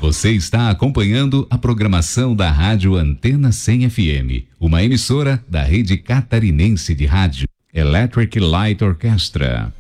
Você está acompanhando a programação da Rádio Antena 100 FM, uma emissora da rede catarinense de rádio, Electric Light Orchestra.